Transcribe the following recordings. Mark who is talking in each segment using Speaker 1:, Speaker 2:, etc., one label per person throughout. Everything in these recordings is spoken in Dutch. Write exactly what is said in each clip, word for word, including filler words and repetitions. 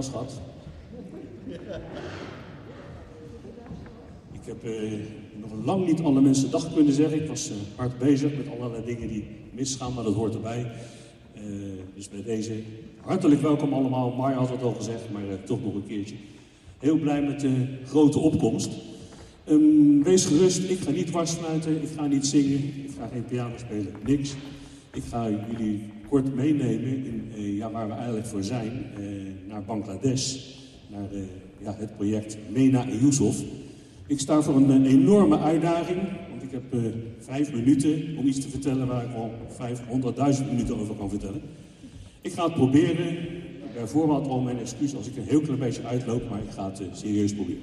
Speaker 1: schat. Ik heb uh, nog lang niet alle mensen dag kunnen zeggen. Ik was uh, hard bezig met allerlei dingen die misgaan, maar dat hoort erbij. Uh, dus bij deze hartelijk welkom allemaal. Marja had het al gezegd, maar uh, toch nog een keertje. Heel blij met de grote opkomst. Um, wees gerust, ik ga niet dwarsfluiten, ik ga niet zingen, ik ga geen piano spelen, niks. Ik ga jullie kort meenemen in uh, ja, waar we eigenlijk voor zijn, uh, naar Bangladesh, naar uh, ja, het project MENA en Yusuf. Ik sta voor een, een enorme uitdaging, want ik heb uh, vijf minuten om iets te vertellen waar ik al vijfhonderdduizend minuten over kan vertellen. Ik ga het proberen, bij voorbaat al mijn excuus als ik een heel klein beetje uitloop, maar ik ga het uh, serieus proberen.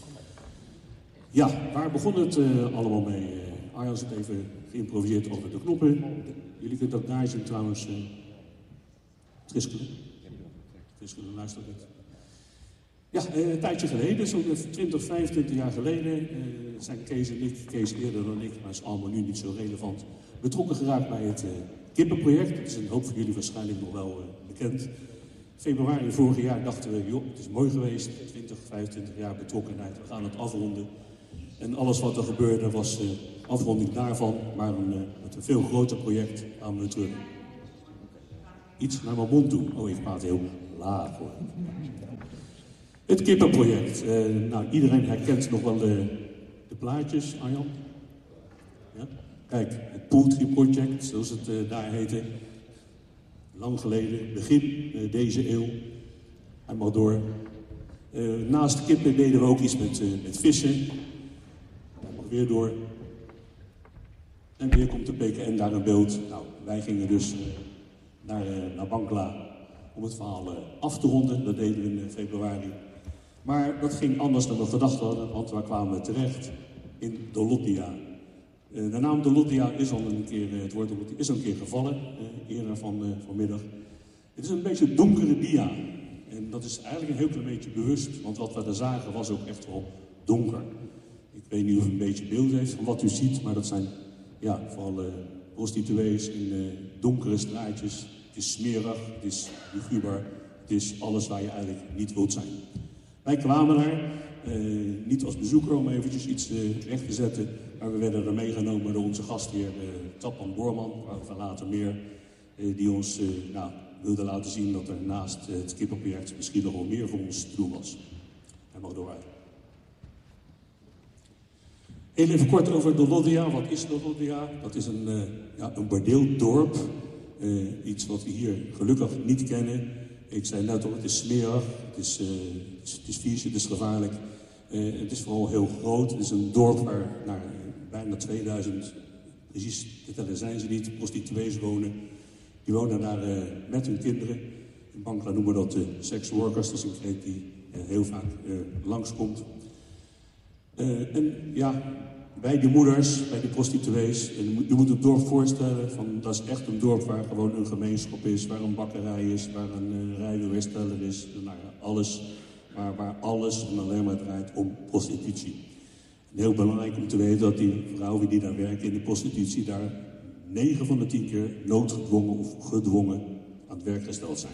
Speaker 1: Ja, waar begon het uh, allemaal mee? Uh, Arjan zit even geïmproviseerd over de knoppen. Jullie kunnen dat daar zien trouwens. Uh, Triskelen. Triskelen, luister het. Ja, uh, een tijdje geleden, zo'n twintig, vijfentwintig jaar geleden, uh, zijn Kees en ik, Kees eerder dan ik, maar is allemaal nu niet zo relevant, betrokken geraakt bij het uh, kippenproject. Dat is een hoop voor jullie waarschijnlijk nog wel uh, bekend. Februari vorig jaar dachten we, joh, het is mooi geweest, twintig, vijfentwintig jaar betrokkenheid, we gaan het afronden. En alles wat er gebeurde was uh, afronding daarvan, maar een, uh, met een veel groter project kwamen we terug. Iets naar mijn mond doen. Oh, ik praat heel laag hoor. Het kippenproject. Uh, nou, iedereen herkent nog wel de, de plaatjes, Arjan. Ja? Kijk, het Poultry Project, zoals het uh, daar heette. Lang geleden, begin uh, deze eeuw. Hij mag door. Uh, naast kippen deden we ook iets met, uh, met vissen. Hij mag weer door. En weer komt de P K N daar in beeld. Nou, wij gingen dus uh, naar, uh, naar Bangla om het verhaal uh, af te ronden. Dat deden we in uh, februari. Maar dat ging anders dan we gedacht hadden, want waar kwamen we terecht? In Dolodia. Uh, de naam Dolodia is al een keer, uh, het woord is al een keer gevallen, uh, eerder van, uh, vanmiddag. Het is een beetje een donkere dia. En dat is eigenlijk een heel klein beetje bewust, want wat we daar zagen was ook echt wel donker. Ik weet niet of u een beetje beeld heeft van wat u ziet, maar dat zijn ja, vooral uh, prostituees in uh, donkere straatjes. Het is smerig, het is luguber, het is alles waar je eigenlijk niet wilt zijn. Wij kwamen daar, uh, niet als bezoeker om eventjes iets uh, recht te zetten, maar we werden er meegenomen door onze gastheer uh, Tapan Borman, waarover later meer, uh, die ons uh, nou, wilde laten zien dat er naast uh, het kippenproject misschien nog wel meer voor ons te doen was. Hij mag dooruit. Heel even kort over Dolodia. Wat is Dolodia? Dat is een, uh, ja, een bordeeldorp, uh, iets wat we hier gelukkig niet kennen. Ik zei net al, het is smerig, het is, uh, het is, het is vies, het is gevaarlijk. Uh, het is vooral heel groot. Het is een dorp waar nou, bijna tweeduizend, precies te tellen zijn ze niet, prostituees wonen. Die wonen daar uh, met hun kinderen. In Bangla noemen we dat uh, sex workers, dat is een kreet die uh, heel vaak uh, langskomt. Uh, en ja, bij de moeders, bij de prostituees, en je moet het dorp voorstellen, van, dat is echt een dorp waar gewoon een gemeenschap is, waar een bakkerij is, waar een uh, rijbeweersteller is, nou ja, alles, maar waar alles en alleen maar draait om prostitutie. En heel belangrijk om te weten dat die vrouwen die daar werken in de prostitutie daar negen van de tien keer noodgedwongen of gedwongen aan het werk gesteld zijn.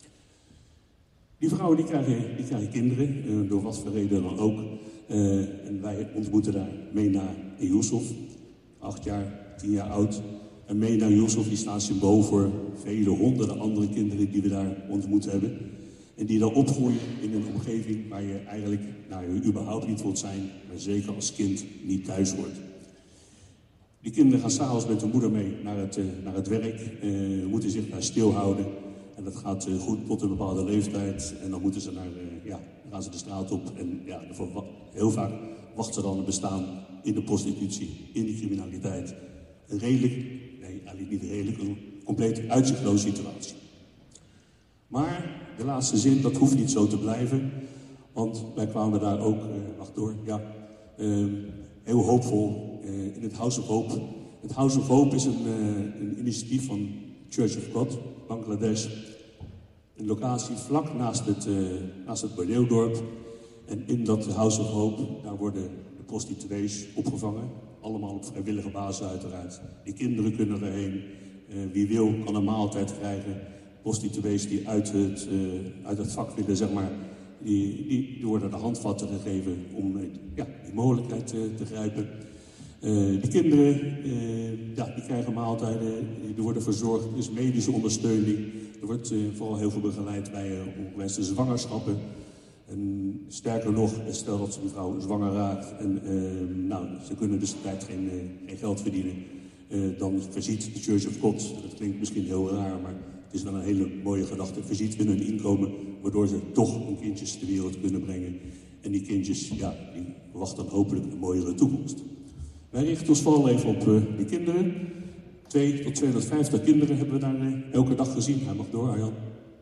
Speaker 1: Die vrouwen die krijgen, die krijgen kinderen, uh, door wat voor reden dan ook. Uh, en wij ontmoeten daar MENA en Yusuf, acht jaar, tien jaar oud. En MENA en Yusuf die staan symbool voor vele honderden andere kinderen die we daar ontmoet hebben. En die dan opgroeien in een omgeving waar je eigenlijk nou, je überhaupt niet wilt zijn, maar zeker als kind niet thuis hoort. Die kinderen gaan s'avonds met hun moeder mee naar het, uh, naar het werk, uh, moeten zich daar stilhouden. En dat gaat uh, goed tot een bepaalde leeftijd. En dan moeten ze naar, uh, ja, dan gaan ze de straat op. En ja, heel vaak wachten ze dan een bestaan in de prostitutie, in de criminaliteit. Een redelijk, nee eigenlijk niet redelijk, een compleet uitzichtloze situatie. Maar de laatste zin, dat hoeft niet zo te blijven. Want wij kwamen daar ook, uh, wacht door, ja, uh, heel hoopvol uh, in het House of Hope. Het House of Hope is een, uh, een initiatief van Church of God, Bangladesh. Een locatie vlak naast het, uh, naast het bordeeldorp. En in dat House of Hope, daar worden de prostituees opgevangen. Allemaal op vrijwillige basis uiteraard. Die kinderen kunnen erheen. Uh, wie wil kan een maaltijd krijgen. prostituees die uit het, uh, uit het vak willen, zeg maar, die, die, die worden de handvatten gegeven om uh, ja, die mogelijkheid uh, te grijpen. Uh, die kinderen uh, ja, die krijgen maaltijden, die worden verzorgd, er is medische ondersteuning. Er wordt uh, vooral heel veel begeleid bij uh, ongewenste zwangerschappen. En sterker nog, stel dat een vrouw zwanger raakt en uh, nou, ze kunnen dus de tijd geen, uh, geen geld verdienen. Uh, dan voorziet de Church of God, dat klinkt misschien heel raar, maar het is wel een hele mooie gedachte, voorziet hun hun inkomen, waardoor ze toch hun kindjes ter wereld kunnen brengen. En die kindjes, ja, die verwachten dan hopelijk een mooiere toekomst. Wij richten ons vooral even op uh, die kinderen. twee tot tweehonderdvijftig kinderen hebben we daar uh, elke dag gezien. Hij mag door, Arjan.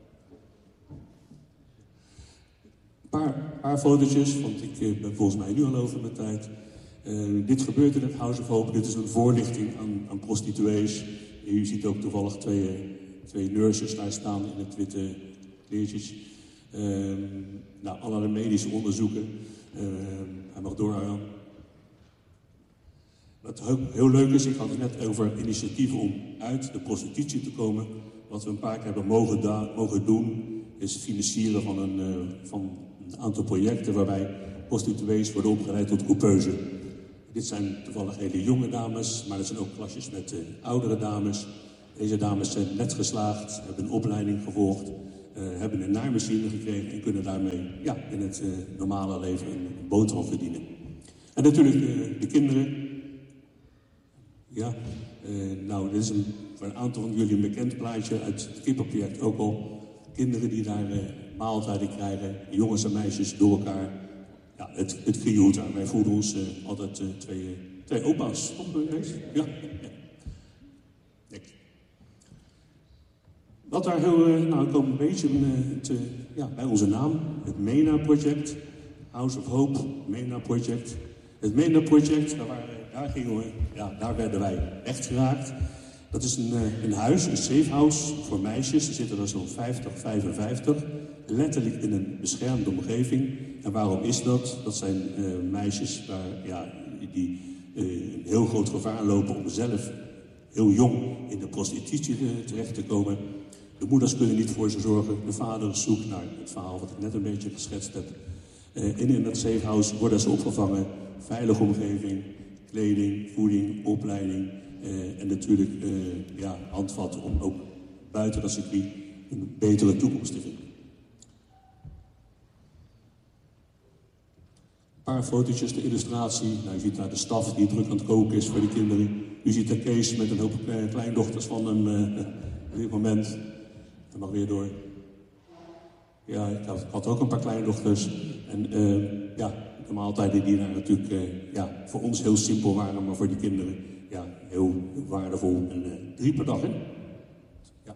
Speaker 1: Een paar, paar fotootjes, want ik uh, ben volgens mij nu al over mijn tijd. Uh, dit gebeurt in het House of Hope. Dit is een voorlichting aan, aan prostituees. U ziet ook toevallig twee, uh, twee nurses daar staan in het witte kleertjes. Uh, nou, allerlei medische onderzoeken. Uh, hij mag door, Arjan. Wat heel leuk is, ik had het net over initiatieven om uit de prostitutie te komen. Wat we een paar keer hebben mogen, da- mogen doen, is het financieren van een, uh, van een aantal projecten waarbij prostituees worden opgeleid tot coupeuse. Dit zijn toevallig hele jonge dames, maar er zijn ook klasjes met uh, oudere dames. Deze dames zijn net geslaagd, hebben een opleiding gevolgd, uh, hebben een naaimachine gekregen en kunnen daarmee ja, in het uh, normale leven een boterham verdienen. En natuurlijk uh, de kinderen. Ja, uh, nou, dit is een, voor een aantal van jullie een bekend plaatje uit het kippenproject ook al. Kinderen die daar uh, maaltijden krijgen, jongens en meisjes door elkaar. Ja, het, het krioelt daar. Wij voelen ons uh, altijd uh, twee, uh, twee opa's. Toch, Rees? Ja. ja. Kijk. Wat daar heel, uh, nou, ik kom een beetje uh, te, ja, bij onze naam. Het MENA-project. House of Hope, MENA-project. Het MENA-project, daar, waren, daar, gingen we, ja, daar werden wij echt geraakt. Dat is een, een huis, een safe house voor meisjes. Er zitten er zo'n vijftig, vijfenvijftig. Letterlijk in een beschermde omgeving. En waarom is dat? Dat zijn uh, meisjes waar, ja, die uh, een heel groot gevaar lopen om zelf heel jong in de prostitutie uh, terecht te komen. De moeders kunnen niet voor ze zorgen. De vader zoekt naar het verhaal wat ik net een beetje geschetst heb. Uh, en in dat safe house worden ze opgevangen. Veilige omgeving, kleding, voeding, opleiding uh, en natuurlijk uh, ja, handvatten om ook buiten dat circuit een betere toekomst te vinden. Een paar fotootjes, de illustratie. Nou, je ziet daar de staf die druk aan het koken is voor de kinderen. U ziet daar Kees met een hoop kleindochters van hem uh, op dit moment. Hij mag weer door. Ja, ik had, ik had ook een paar kleindochters. En uh, ja, de maaltijden die daar natuurlijk uh, ja, voor ons heel simpel waren, maar voor die kinderen ja, heel waardevol. En uh, drie per dag, hè? Ja.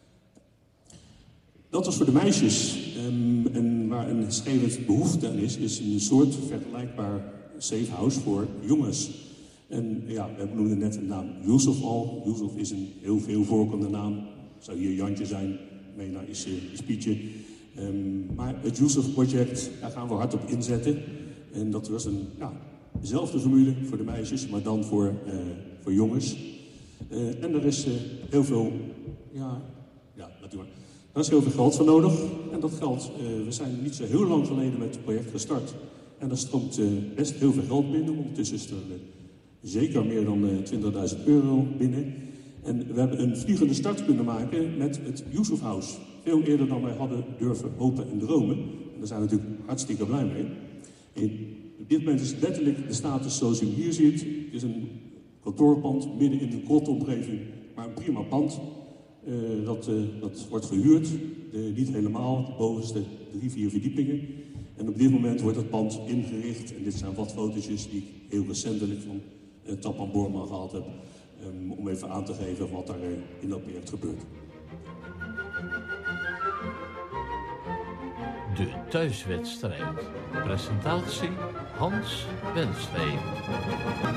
Speaker 1: Dat was voor de meisjes. Um, en waar een schreeuwend behoefte aan is, is een soort vergelijkbaar safe house voor jongens. En ja, we noemden net de naam Yusuf al. Yusuf is een heel veel voorkomende naam. Zou hier Jantje zijn, Mena is, uh, is Pietje. Um, maar het Yusuf Project, daar gaan we hard op inzetten. En dat was een, ja, dezelfde formule voor de meisjes, maar dan voor, uh, voor jongens. Uh, en er is uh, heel veel, ja, ja, natuurlijk. Daar is heel veel geld voor nodig. En dat geld, uh, we zijn niet zo heel lang geleden met het project gestart. En daar stroomt uh, best heel veel geld binnen. Ondertussen is er uh, zeker meer dan uh, twintigduizend euro binnen. En we hebben een vliegende start kunnen maken met het Yusuf House. Veel eerder dan wij hadden durven hopen en dromen. En daar zijn we natuurlijk hartstikke blij mee. En op dit moment is het letterlijk de status zoals u hier ziet. Het is een kantoorpand midden in een krotomgeving, maar een prima pand. Uh, dat, uh, dat wordt gehuurd, de, niet helemaal, de bovenste drie, vier verdiepingen. En op dit moment wordt het pand ingericht. En dit zijn wat fotootjes die ik heel recentelijk van uh, Tapan Borman gehaald heb. Um, om even aan te geven wat daar uh, in dat project gebeurt.
Speaker 2: De thuiswedstrijd. Presentatie Hans Wensveen.